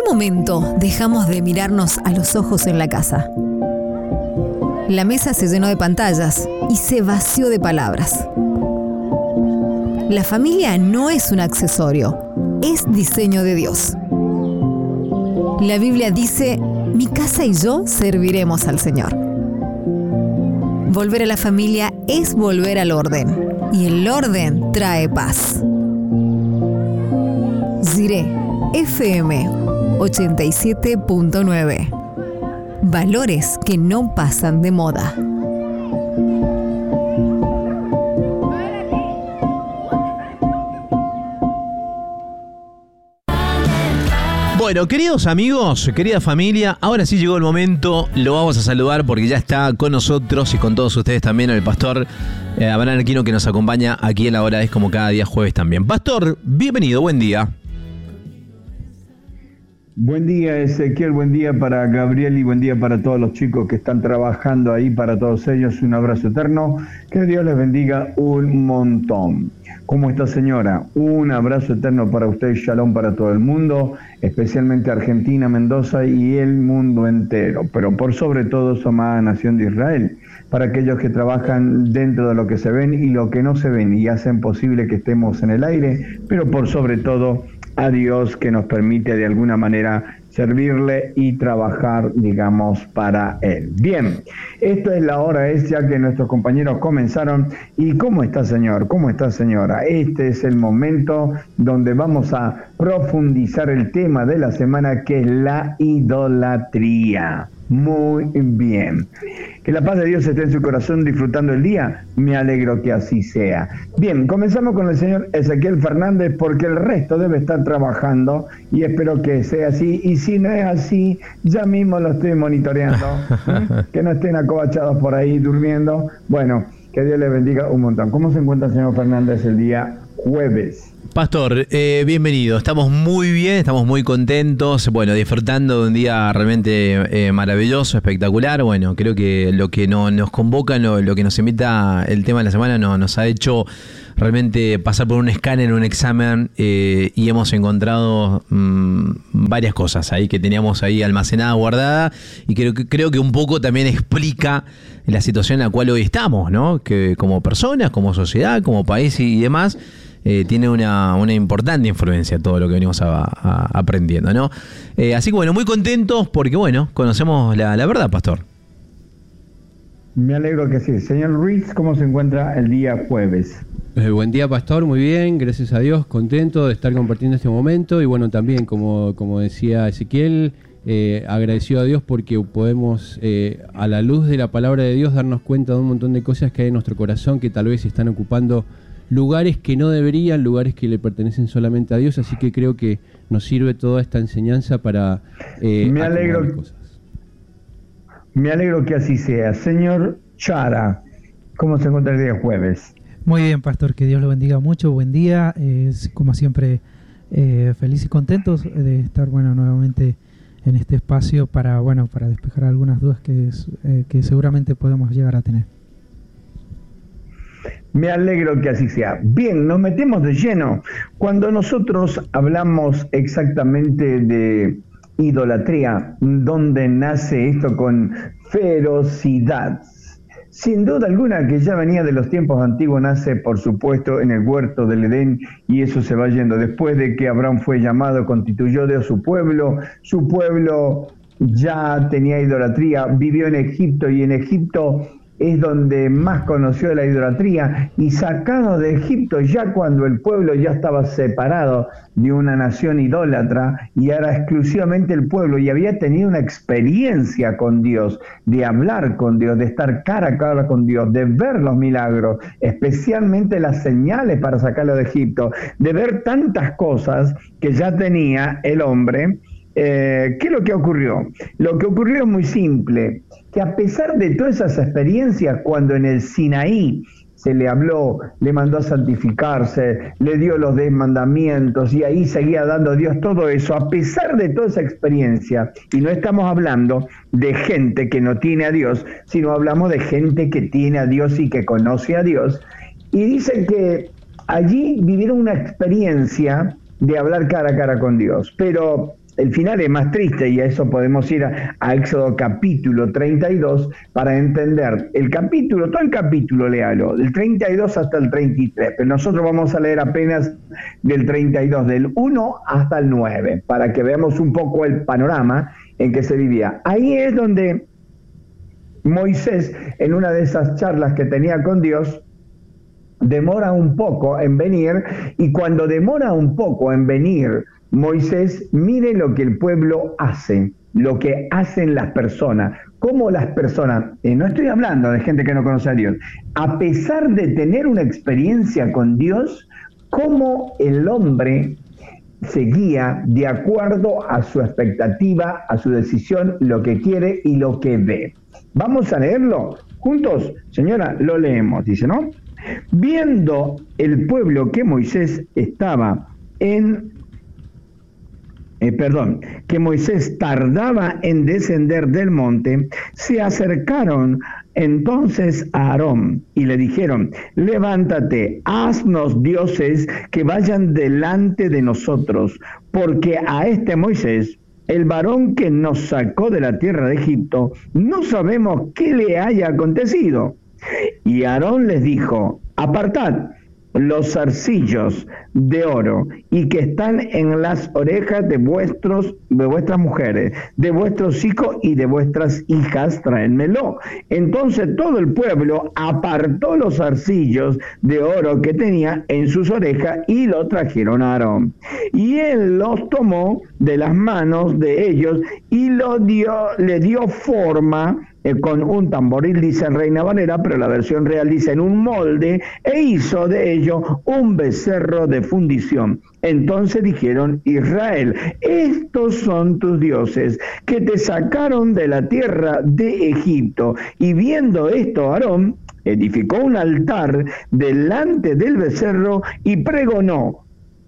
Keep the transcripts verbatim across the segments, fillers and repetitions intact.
momento dejamos de mirarnos a los ojos en la casa? La mesa se llenó de pantallas y se vació de palabras. La familia no es un accesorio, es diseño de Dios. La Biblia dice: mi casa y yo serviremos al Señor. Volver a la familia es volver al orden, y el orden trae paz. Ziré F M ochenta y siete punto nueve. Valores que no pasan de moda. Bueno, queridos amigos, querida familia, ahora sí llegó el momento, lo vamos a saludar porque ya está con nosotros y con todos ustedes también el pastor eh, Abraham Aquino, que nos acompaña aquí en La Hora Es, como cada día jueves también. Pastor, bienvenido, buen día. Buen día, Ezequiel, buen día para Gabriel y buen día para todos los chicos que están trabajando ahí, para todos ellos un abrazo eterno, que Dios les bendiga un montón. ¿Cómo está, señora? Un abrazo eterno para usted, shalom para todo el mundo, especialmente Argentina, Mendoza y el mundo entero, pero por sobre todo su amada nación de Israel, para aquellos que trabajan dentro de lo que se ven y lo que no se ven y hacen posible que estemos en el aire, pero por sobre todo a Dios, que nos permite de alguna manera servirle y trabajar, digamos, para Él. Bien, esto es La Hora Es, ya que nuestros compañeros comenzaron. ¿Y cómo está, señor? ¿Cómo está, señora? Este es el momento donde vamos a profundizar el tema de la semana, que es la idolatría. Muy bien. Que la paz de Dios esté en su corazón disfrutando el día. Me alegro que así sea. Bien, comenzamos con el señor Ezequiel Fernández, porque el resto debe estar trabajando y espero que sea así. Y si no es así, ya mismo lo estoy monitoreando. ¿eh? Que no estén acobachados por ahí durmiendo. Bueno, que Dios les bendiga un montón. ¿Cómo se encuentra el señor Fernández el día jueves? Pastor, eh, bienvenido. Estamos muy bien, estamos muy contentos, bueno, disfrutando de un día realmente eh, maravilloso, espectacular. Bueno, creo que lo que no, nos convoca, lo, lo que nos invita el tema de la semana, no, nos ha hecho realmente pasar por un escáner, un examen, eh, y hemos encontrado mmm, varias cosas ahí que teníamos ahí almacenadas, guardadas, y creo que, creo que un poco también explica la situación en la cual hoy estamos, ¿no? Que como personas, como sociedad, como país y, y demás, Eh, tiene una, una importante influencia todo lo que venimos a, a, aprendiendo, ¿no? Eh, así que bueno, muy contentos porque bueno, conocemos la, la verdad, pastor. Me alegro que sí. Señor Ruiz, ¿cómo se encuentra el día jueves? Eh, buen día, pastor, muy bien, gracias a Dios, contento de estar compartiendo este momento y bueno, también como, como decía Ezequiel, eh, agradecido a Dios porque podemos eh, a la luz de la palabra de Dios darnos cuenta de un montón de cosas que hay en nuestro corazón que tal vez están ocupando lugares que no deberían, lugares que le pertenecen solamente a Dios, así que creo que nos sirve toda esta enseñanza para eh, me alegro cosas. Me alegro que así sea. Señor Chara, ¿cómo se encuentra el día jueves? Muy bien, pastor, que Dios lo bendiga mucho, buen día, eh, como siempre eh, feliz y contentos de estar bueno nuevamente en este espacio para bueno para despejar algunas dudas que, es, eh, que seguramente podemos llegar a tener. Me alegro que así sea. Bien, nos metemos de lleno. Cuando nosotros hablamos exactamente de idolatría, ¿dónde nace esto con ferocidad? Sin duda alguna que ya venía de los tiempos antiguos, nace por supuesto en el huerto del Edén, y eso se va yendo después de que Abraham fue llamado, constituyó Dios su pueblo, su pueblo ya tenía idolatría, vivió en Egipto y en Egipto es donde más conoció de la idolatría, y sacado de Egipto ya cuando el pueblo ya estaba separado de una nación idólatra y era exclusivamente el pueblo y había tenido una experiencia con Dios, de hablar con Dios, de estar cara a cara con Dios, de ver los milagros, especialmente las señales para sacarlo de Egipto, de ver tantas cosas que ya tenía el hombre. Eh, ¿Qué es lo que ocurrió? Lo que ocurrió es muy simple, que a pesar de todas esas experiencias, cuando en el Sinaí se le habló, le mandó a santificarse, le dio los diez mandamientos y ahí seguía dando a Dios todo eso, a pesar de toda esa experiencia, y no estamos hablando de gente que no tiene a Dios, sino hablamos de gente que tiene a Dios y que conoce a Dios, y dicen que allí vivieron una experiencia de hablar cara a cara con Dios, pero el final es más triste y a eso podemos ir a, a Éxodo capítulo treinta y dos para entender el capítulo, todo el capítulo léalo, del treinta y dos hasta el treinta y tres, pero nosotros vamos a leer apenas del treinta y dos, del uno hasta el nueve, para que veamos un poco el panorama en que se vivía. Ahí es donde Moisés, en una de esas charlas que tenía con Dios, demora un poco en venir, y cuando demora un poco en venir Moisés, mire lo que el pueblo hace, lo que hacen las personas, cómo las personas, eh, no estoy hablando de gente que no conoce a Dios, a pesar de tener una experiencia con Dios, cómo el hombre se guía de acuerdo a su expectativa, a su decisión, lo que quiere y lo que ve. Vamos a leerlo juntos, señora, lo leemos, dice, ¿no? Viendo el pueblo que Moisés estaba en, eh, perdón, que Moisés tardaba en descender del monte, se acercaron entonces a Aarón y le dijeron: levántate, haznos dioses que vayan delante de nosotros, porque a este Moisés, el varón que nos sacó de la tierra de Egipto, no sabemos qué le haya acontecido. Y Aarón les dijo: apartad los zarcillos de oro y que están en las orejas de vuestros de vuestras mujeres, de vuestros hijos y de vuestras hijas, tráenmelo. Entonces todo el pueblo apartó los zarcillos de oro que tenía en sus orejas y lo trajeron a Aarón. Y él los tomó de las manos de ellos y lo dio, le dio forma Eh, con un tamboril, dice en Reina Valera, pero la versión real dice en un molde, e hizo de ello un becerro de fundición. Entonces dijeron: Israel, estos son tus dioses que te sacaron de la tierra de Egipto. Y viendo esto, Aarón edificó un altar delante del becerro y pregonó.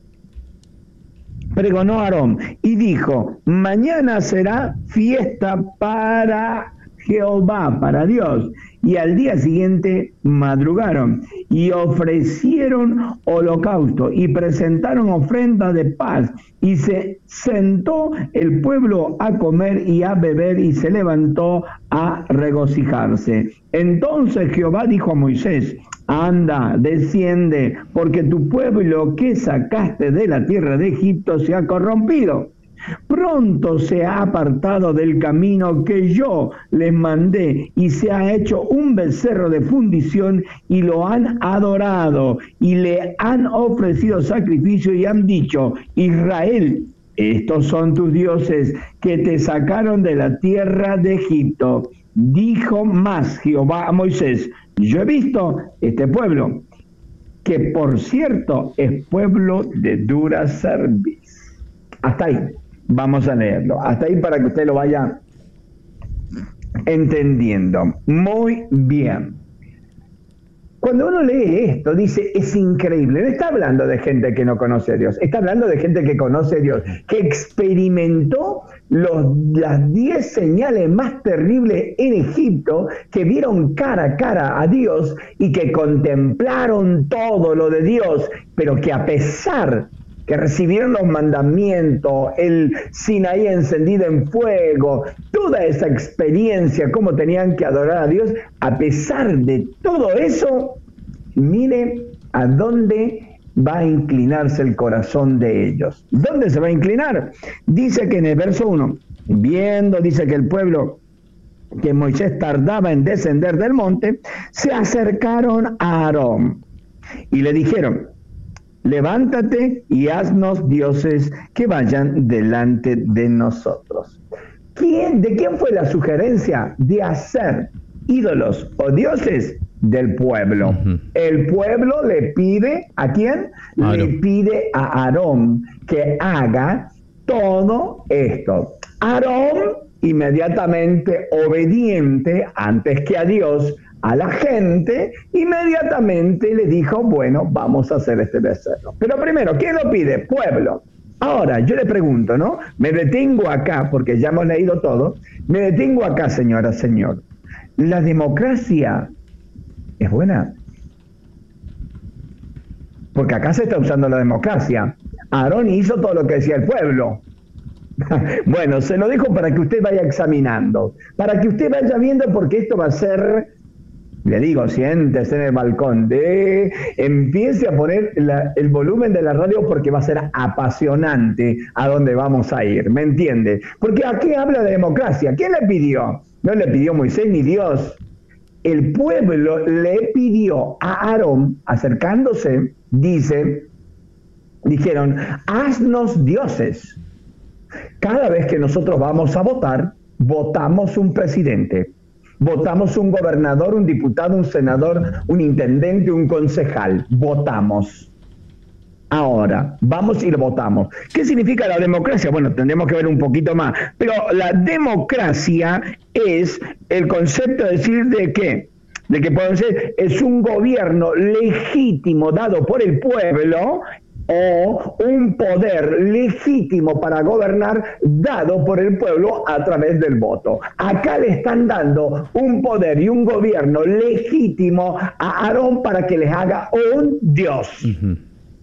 Pregonó Aarón y dijo: mañana será fiesta para Jehová, para Dios. Y al día siguiente madrugaron y ofrecieron holocausto y presentaron ofrenda de paz, y se sentó el pueblo a comer y a beber y se levantó a regocijarse. Entonces Jehová dijo a Moisés: anda, desciende, porque tu pueblo que sacaste de la tierra de Egipto se ha corrompido. Pronto se ha apartado del camino que yo les mandé y se ha hecho un becerro de fundición y lo han adorado y le han ofrecido sacrificio y han dicho: Israel, estos son tus dioses que te sacaron de la tierra de Egipto. Dijo más Jehová a Moisés: yo he visto este pueblo, que por cierto es pueblo de dura cerviz. Hasta ahí. Vamos a leerlo. Hasta ahí para que usted lo vaya entendiendo. Muy bien. Cuando uno lee esto, dice, es increíble. No está hablando de gente que no conoce a Dios. Está hablando de gente que conoce a Dios, que experimentó los, las diez señales más terribles en Egipto, que vieron cara a cara a Dios y que contemplaron todo lo de Dios, pero que a pesar que recibieron los mandamientos, el Sinaí encendido en fuego, toda esa experiencia, cómo tenían que adorar a Dios, a pesar de todo eso, mire a dónde va a inclinarse el corazón de ellos. ¿Dónde se va a inclinar? Dice que en el verso uno, viendo, dice que el pueblo, que Moisés tardaba en descender del monte, se acercaron a Aarón y le dijeron: levántate y haznos dioses que vayan delante de nosotros. ¿Quién, ¿De quién fue la sugerencia de hacer ídolos o dioses? Del pueblo. Uh-huh. El pueblo le pide, ¿a quién? Aarón. Le pide a Aarón que haga todo esto. Aarón, inmediatamente obediente, antes que a Dios, a la gente, inmediatamente le dijo: bueno, vamos a hacer este becerro. Pero primero, ¿quién lo pide? Pueblo. Ahora, yo le pregunto, ¿no? Me detengo acá, porque ya hemos leído todo, me detengo acá, señora, señor. ¿La democracia es buena? Porque acá se está usando la democracia. Aarón hizo todo lo que decía el pueblo. Bueno, se lo dejo para que usted vaya examinando, para que usted vaya viendo, porque esto va a ser, le digo, siéntese en el balcón, de, empiece a poner la, el volumen de la radio, porque va a ser apasionante a dónde vamos a ir, ¿me entiende? Porque aquí habla de democracia. ¿Quién le pidió? No le pidió Moisés ni Dios. El pueblo le pidió a Aarón, acercándose, dice, dijeron, haznos dioses. Cada vez que nosotros vamos a votar, votamos un presidente, votamos un gobernador, un diputado, un senador, un intendente, un concejal, votamos. Ahora, vamos y lo votamos. ¿Qué significa la democracia? Bueno, tendremos que ver un poquito más, pero la democracia es el concepto de decir de qué, de que podemos decir, es un gobierno legítimo dado por el pueblo, o un poder legítimo para gobernar dado por el pueblo a través del voto. Acá le están dando un poder y un gobierno legítimo a Aarón para que les haga un Dios. Uh-huh.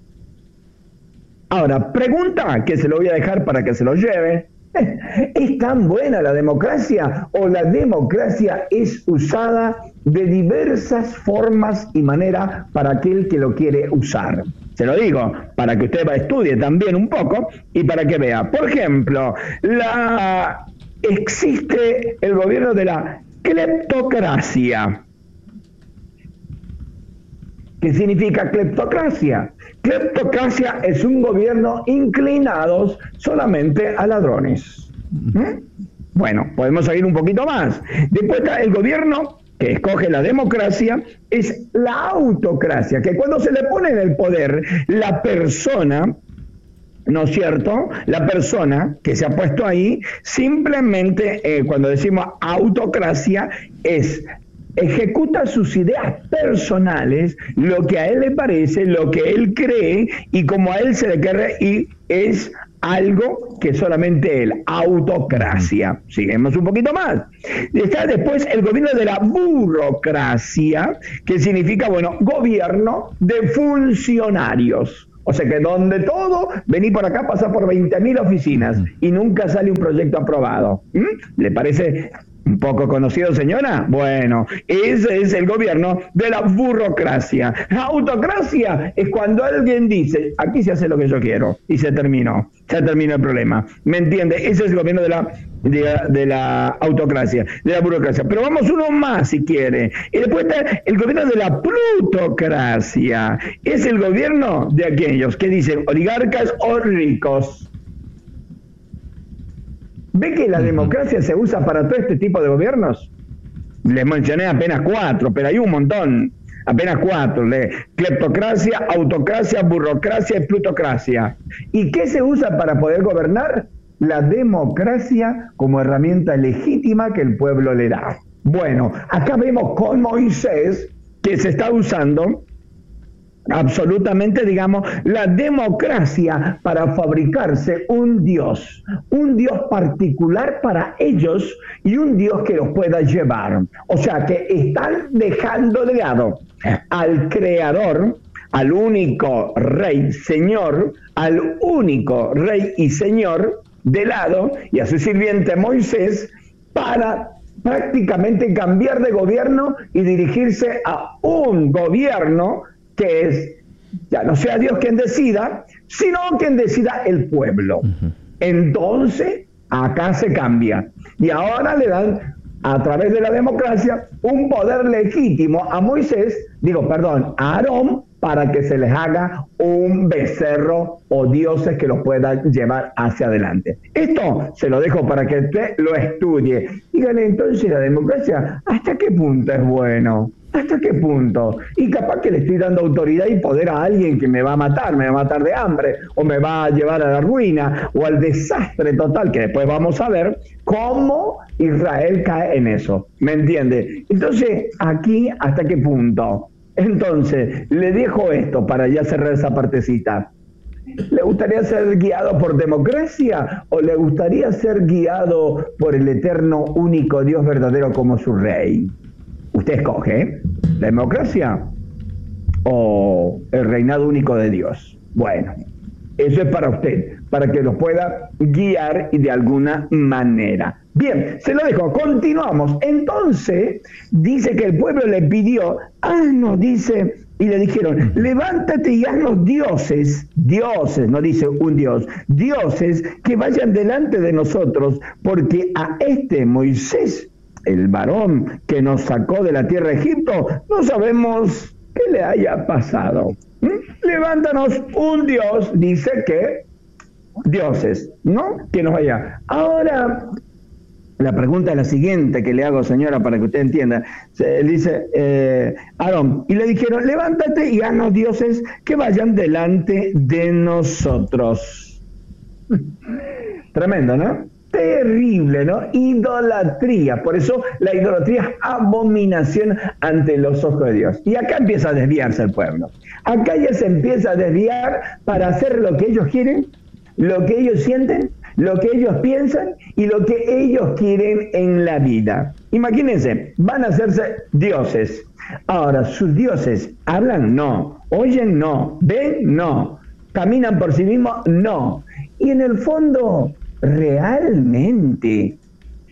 Ahora, pregunta que se lo voy a dejar para que se lo lleve. ¿Es tan buena la democracia o la democracia es usada de diversas formas y maneras para aquel que lo quiere usar? Se lo digo, para que usted estudie también un poco y para que vea. Por ejemplo, la, existe el gobierno de la cleptocracia. ¿Qué significa cleptocracia? Cleptocracia es un gobierno inclinado solamente a ladrones. ¿Mm? Bueno, podemos seguir un poquito más. Después está el gobierno que escoge la democracia, es la autocracia, que cuando se le pone en el poder la persona, ¿no es cierto? La persona que se ha puesto ahí, simplemente eh, cuando decimos autocracia, es ejecuta sus ideas personales, lo que a él le parece, lo que él cree y como a él se le quiere, y es algo que solamente él, autocracia. Seguimos un poquito más. Está después el gobierno de la burocracia, que significa, bueno, gobierno de funcionarios. O sea que donde todo, vení por acá, pasa por veinte mil oficinas y nunca sale un proyecto aprobado. ¿Mm? ¿Le parece un poco conocido, señora? Bueno, ese es el gobierno de la burocracia. La autocracia es cuando alguien dice, aquí se hace lo que yo quiero, y se terminó, se terminó el problema. ¿Me entiende? Ese es el gobierno de la, de la, de la autocracia, de la burocracia. Pero vamos uno más, si quiere. Y después está el gobierno de la plutocracia. Es el gobierno de aquellos que dicen oligarcas o ricos. ¿Ve que la democracia se usa para todo este tipo de gobiernos? Les mencioné apenas cuatro, pero hay un montón. Apenas cuatro. Cleptocracia, autocracia, burocracia y plutocracia. ¿Y qué se usa para poder gobernar? La democracia como herramienta legítima que el pueblo le da. Bueno, acá vemos con Moisés que se está usando absolutamente, digamos, la democracia para fabricarse un Dios, un Dios particular para ellos y un Dios que los pueda llevar. O sea que están dejando de lado al Creador, al único Rey, Señor, al único Rey y Señor de lado, y a su sirviente Moisés, para prácticamente cambiar de gobierno y dirigirse a un gobierno que es, ya no sea Dios quien decida, sino quien decida el pueblo. Uh-huh. Entonces, acá se cambia. Y ahora le dan, a través de la democracia, un poder legítimo a Moisés, digo, perdón, a Aarón, para que se les haga un becerro o dioses que los puedan llevar hacia adelante. Esto se lo dejo para que usted lo estudie. Dígale, entonces, la democracia, ¿hasta qué punto es bueno? ¿Hasta qué punto? Y capaz que le estoy dando autoridad y poder a alguien que me va a matar, me va a matar de hambre, o me va a llevar a la ruina, o al desastre total, que después vamos a ver cómo Israel cae en eso. ¿Me entiende? Entonces, aquí, ¿hasta qué punto? Entonces, le dejo esto para ya cerrar esa partecita. ¿Le gustaría ser guiado por democracia o le gustaría ser guiado por el eterno, único Dios verdadero como su Rey? Usted escoge, ¿eh? ¿La democracia o el reinado único de Dios? Bueno, eso es para usted. para que los pueda guiar de alguna manera. Bien, se lo dejo, continuamos. Entonces, dice que el pueblo le pidió, haznos, dice, y le dijeron, levántate y haznos dioses, dioses, no dice un dios, dioses que vayan delante de nosotros, porque a este Moisés, el varón que nos sacó de la tierra de Egipto, no sabemos qué le haya pasado. ¿Mm? Levántanos un dios, dice que dioses, ¿no? Que nos vaya. Ahora, la pregunta es la siguiente que le hago, señora, para que usted entienda. Se, dice eh, Aarón, y le dijeron, levántate y haznos dioses que vayan delante de nosotros. Tremendo, ¿no? Terrible, ¿no? Idolatría. Por eso la idolatría es abominación ante los ojos de Dios. Y acá empieza a desviarse el pueblo. Acá ya se empieza a desviar para hacer lo que ellos quieren, lo que ellos sienten, lo que ellos piensan y lo que ellos quieren en la vida. Imagínense, van a hacerse dioses. Ahora, ¿sus dioses hablan? No. ¿Oyen? No. ¿Ven? No. ¿Caminan por sí mismos? No. Y en el fondo, ¿realmente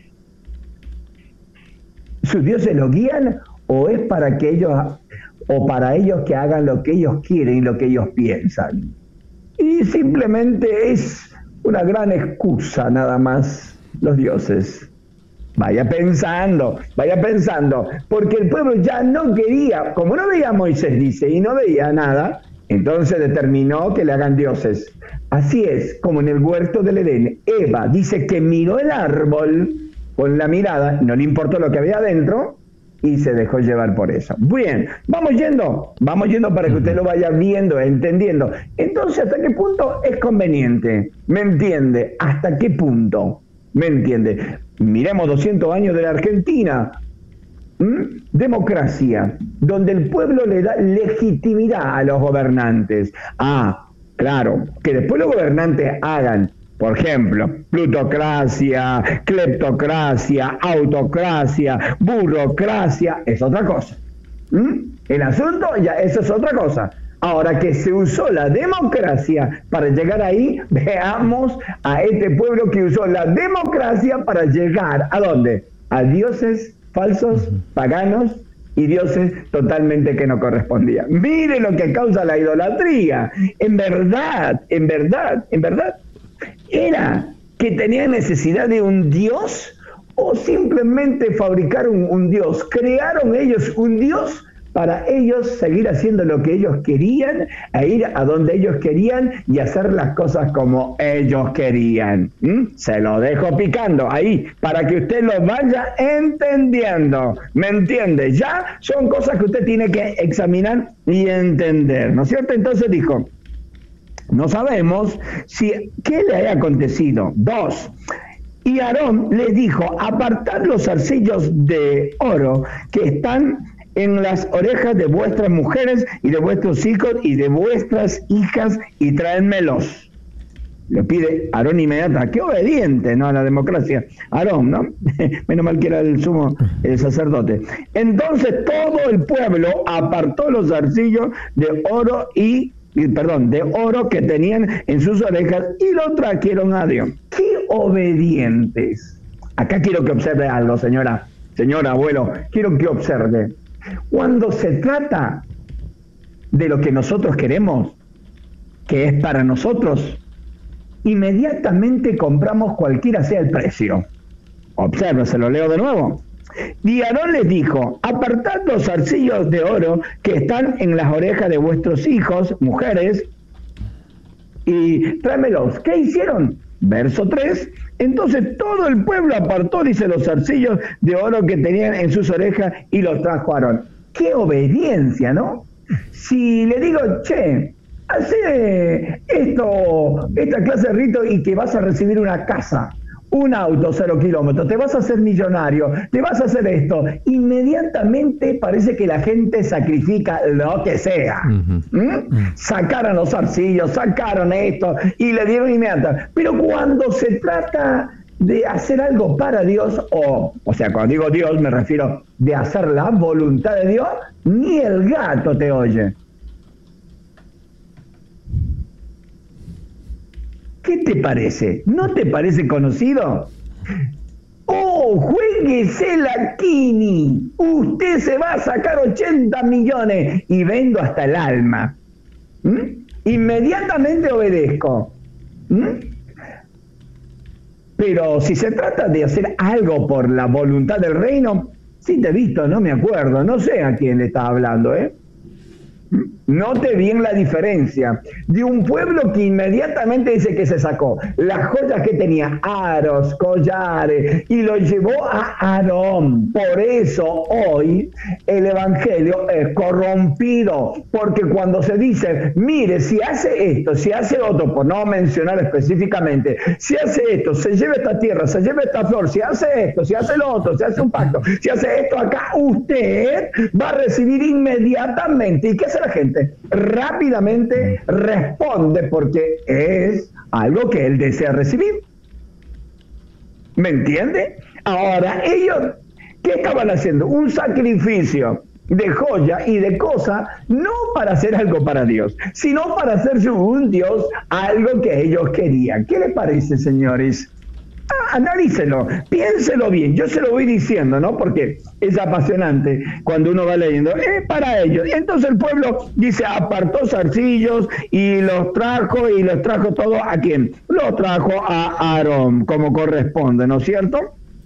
sus dioses los guían o es para que ellos o para ellos que hagan lo que ellos quieren y lo que ellos piensan? Y simplemente es una gran excusa nada más los dioses. Vaya pensando, vaya pensando, porque el pueblo ya no quería, como no veía a Moisés, dice, y no veía nada, entonces determinó que le hagan dioses. Así es, como en el huerto del Edén, Eva dice que miró el árbol con la mirada, no le importó lo que había adentro, y se dejó llevar por eso. Bien, vamos yendo, vamos yendo para que usted lo vaya viendo, entendiendo. Entonces, ¿hasta qué punto es conveniente? ¿Me entiende? ¿Hasta qué punto? ¿Me entiende? Miremos doscientos años de la Argentina. ¿Mm? Democracia, donde el pueblo le da legitimidad a los gobernantes. Ah, claro, que después los gobernantes hagan, por ejemplo, plutocracia, cleptocracia, autocracia, burocracia, es otra cosa. ¿Mm? El asunto ya, eso es otra cosa. Ahora que se usó la democracia para llegar ahí, veamos a este pueblo que usó la democracia para llegar, ¿a dónde? A dioses falsos, paganos y dioses totalmente que no correspondían. Mire lo que causa la idolatría. En verdad, en verdad, en verdad, ¿era que tenían necesidad de un dios o simplemente fabricaron un, un dios? ¿Crearon ellos un dios para ellos seguir haciendo lo que ellos querían, e ir a donde ellos querían y hacer las cosas como ellos querían? ¿Mm? Se lo dejo picando ahí para que usted lo vaya entendiendo. ¿Me entiende? Ya son cosas que usted tiene que examinar y entender, ¿no es cierto? Entonces dijo, no sabemos si qué le haya acontecido. Dos, y Aarón les dijo, apartad los zarcillos de oro que están en las orejas de vuestras mujeres y de vuestros hijos y de vuestras hijas y tráenmelos. Le pide Aarón inmediata. Qué obediente, ¿no? A la democracia. Aarón, ¿no? Menos mal que era el sumo el sacerdote. Entonces todo el pueblo apartó los zarcillos de oro y, y perdón, de oro que tenían en sus orejas y lo trajeron a Dios. ¡Qué obedientes! Acá quiero que observe algo, señora, señora, abuelo. Quiero que observe. Cuando se trata de lo que nosotros queremos, que es para nosotros, inmediatamente compramos cualquiera sea el precio. Observe, se lo leo de nuevo. Y Aarón les dijo, apartad los zarcillos de oro que están en las orejas de vuestros hijos, mujeres, y tráemelos. ¿Qué hicieron? Verso tres. Entonces todo el pueblo apartó, dice, los zarcillos de oro que tenían en sus orejas y los trajo a Aarón. ¡Qué obediencia!, ¿no? Si le digo, che, hace esto, esta clase de rito y que vas a recibir una casa, un auto, cero kilómetros, te vas a hacer millonario, te vas a hacer esto, inmediatamente parece que la gente sacrifica lo que sea. Uh-huh. ¿Mm? Uh-huh. Sacaron los zarcillos, sacaron esto y le dieron inmediatamente. Pero cuando se trata de hacer algo para Dios, o, o sea, cuando digo Dios me refiero de hacer la voluntad de Dios, ni el gato te oye. ¿Qué te parece? ¿No te parece conocido? ¡Oh, juéguese la Kini! Usted se va a sacar ochenta millones y vendo hasta el alma. ¿Mm? Inmediatamente obedezco. ¿Mm? Pero si se trata de hacer algo por la voluntad del reino, sí te he visto, no me acuerdo, no sé a quién le está hablando, ¿eh? Note bien la diferencia de un pueblo que inmediatamente dice que se sacó las joyas que tenía, aros, collares, y lo llevó a Aarón. Por eso hoy el evangelio es corrompido, porque cuando se dice, mire, si hace esto, si hace otro, por no mencionar específicamente, si hace esto, se lleva esta tierra, se lleva esta flor, si hace esto, si hace lo otro, si hace un pacto, si hace esto acá, usted va a recibir inmediatamente. ¿Y qué hace la gente? Rápidamente responde porque es algo que él desea recibir. ¿Me entiende? Ahora, ellos, ¿qué estaban haciendo? Un sacrificio de joya y de cosas, no para hacer algo para Dios, sino para hacerse un Dios algo que ellos querían. ¿Qué les parece, señores? Ah, analícelo, piénselo bien, yo se lo voy diciendo, ¿no? Porque es apasionante cuando uno va leyendo, es para ellos. Entonces el pueblo dice, apartó zarcillos y los trajo, y los trajo todo ¿a quién? Los trajo a Aarón, como corresponde, ¿no es cierto?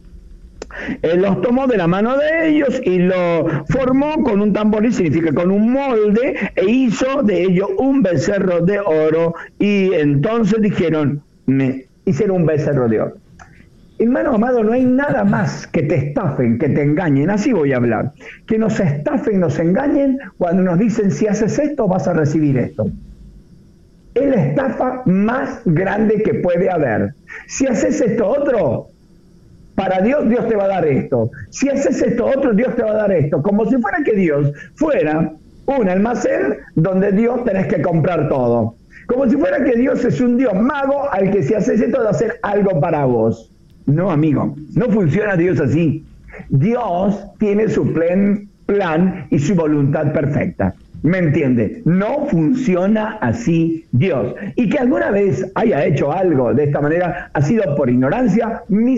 Él los tomó de la mano de ellos y lo formó con un tamboril, significa con un molde, e hizo de ellos un becerro de oro, y entonces dijeron, me hicieron un becerro de oro. Hermano amado, no hay nada más que te estafen, que te engañen, así voy a hablar, que nos estafen, nos engañen cuando nos dicen, si haces esto vas a recibir esto. Es la estafa más grande que puede haber. Si haces esto otro, para Dios, Dios te va a dar esto. Si haces esto otro, Dios te va a dar esto. Como si fuera que Dios fuera un almacén donde Dios tenés que comprar todo. Como si fuera que Dios es un Dios mago al que si haces esto de hacer algo para vos. No, amigo, no funciona Dios así. Dios tiene su plan, plan y su voluntad perfecta. ¿Me entiende? No funciona así Dios. Y que alguna vez haya hecho algo de esta manera ha sido por ignorancia, mis